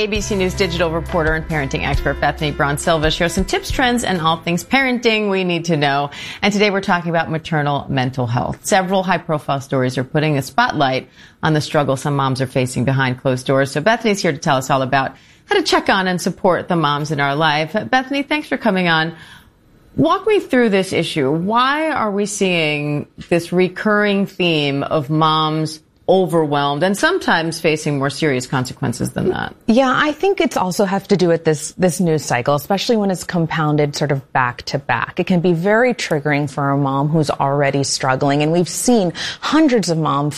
ABC News digital reporter and parenting expert Bethany Braun-Silva shares some tips, trends, and all things parenting we need to know. And today we're talking about maternal mental health. Several high-profile stories are putting a spotlight on the struggle some moms are facing behind closed doors. So Bethany's here to tell us all about how to check on and support the moms in our life. Bethany, thanks for coming on. Walk me through this issue. Why are we seeing this recurring theme of moms overwhelmed and sometimes facing more serious consequences than that? Yeah, I think it's also have to do with this news cycle, especially when it's compounded sort of back to back. It can be very triggering for a mom who's already struggling. And we've seen hundreds of moms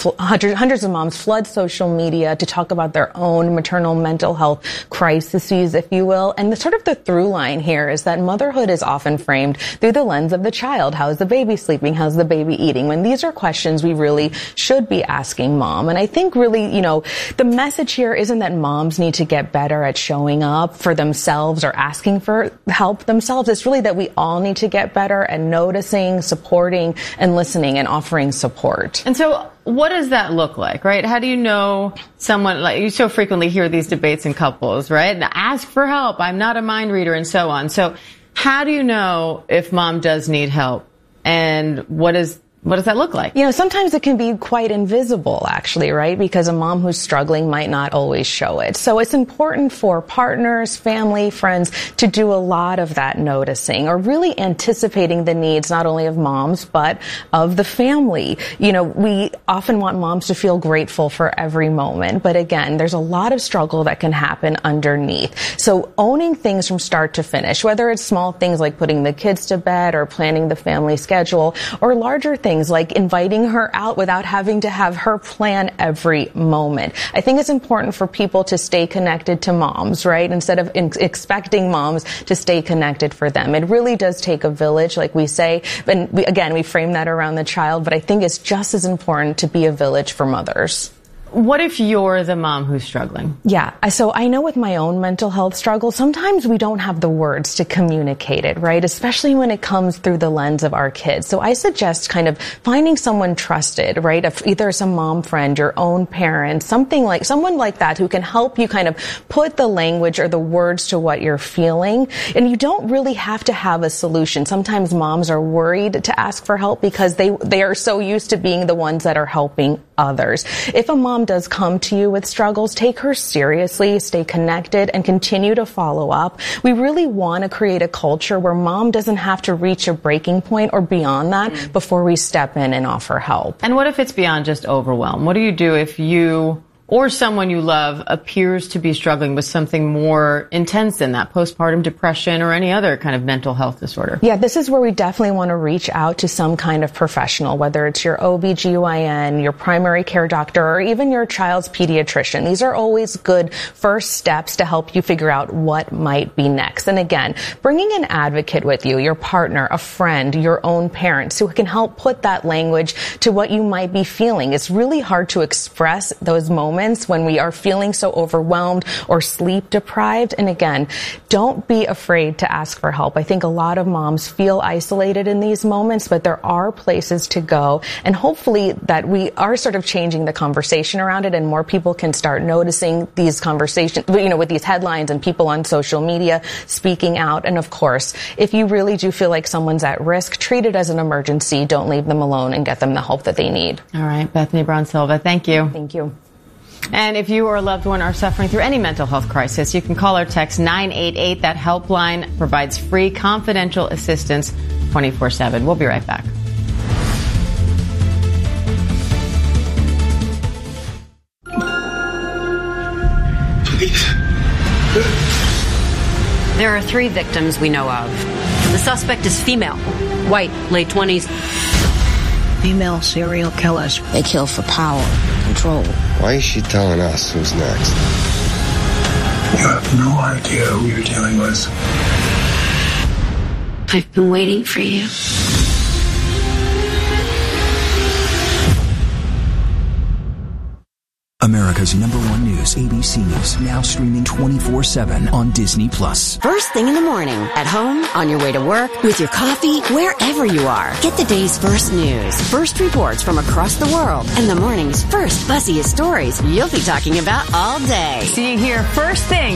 flood social media to talk about their own maternal mental health crises, if you will. And the through line here is that motherhood is often framed through the lens of the child. How is the baby sleeping? How's the baby eating? When these are questions we really should be asking mom. And I think really, the message here isn't that moms need to get better at showing up for themselves or asking for help themselves. It's really that we all need to get better at noticing, supporting, and listening and offering support. And so what does that look like, right? How do you know someone, like you so frequently hear these debates in couples, right? Ask for help. I'm not a mind reader and so on. So how do you know if mom does need help? And what does that look like? Sometimes it can be quite invisible, actually, right? Because a mom who's struggling might not always show it. So it's important for partners, family, friends to do a lot of that noticing or really anticipating the needs not only of moms, but of the family. We often want moms to feel grateful for every moment. But again, there's a lot of struggle that can happen underneath. So owning things from start to finish, whether it's small things like putting the kids to bed or planning the family schedule, or larger things like inviting her out without having to have her plan every moment. I think it's important for people to stay connected to moms, right? Instead of expecting moms to stay connected for them. It really does take a village, like we say. And we frame that around the child, but I think it's just as important to be a village for mothers. What if you're the mom who's struggling? Yeah. So I know with my own mental health struggle, sometimes we don't have the words to communicate it, right? Especially when it comes through the lens of our kids. So I suggest kind of finding someone trusted, right? Either some mom friend, your own parent, someone like that who can help you kind of put the language or the words to what you're feeling. And you don't really have to have a solution. Sometimes moms are worried to ask for help because they are so used to being the ones that are helping others. If a mom does come to you with struggles, take her seriously, stay connected, and continue to follow up. We really want to create a culture where mom doesn't have to reach a breaking point or beyond that before we step in and offer help. And what if it's beyond just overwhelm? What do you do if you or someone you love appears to be struggling with something more intense than that, postpartum depression or any other kind of mental health disorder? Yeah, this is where we definitely want to reach out to some kind of professional, whether it's your OBGYN, your primary care doctor, or even your child's pediatrician. These are always good first steps to help you figure out what might be next. And again, bringing an advocate with you, your partner, a friend, your own parents, who can help put that language to what you might be feeling. It's really hard to express those moments when we are feeling so overwhelmed or sleep deprived. And again, don't be afraid to ask for help. I think a lot of moms feel isolated in these moments, but there are places to go. And hopefully that we are sort of changing the conversation around it and more people can start noticing these conversations, with these headlines and people on social media speaking out. And of course, if you really do feel like someone's at risk, treat it as an emergency. Don't leave them alone and get them the help that they need. All right. Bethany Braun-Silva, thank you. Thank you. And if you or a loved one are suffering through any mental health crisis, you can call or text 988. That helpline provides free confidential assistance 24/7. We'll be right back. Please. There are 3 victims we know of. The suspect is female, white, late 20s. Female serial killers. They kill for power, control. Why is she telling us who's next? You have no idea who you're dealing with. I've been waiting for you. America's #1 news, ABC News, now streaming 24/7 on Disney+. First thing in the morning, at home, on your way to work, with your coffee, wherever you are. Get the day's first news, first reports from across the world, and the morning's first buzziest stories you'll be talking about all day. See you here first thing.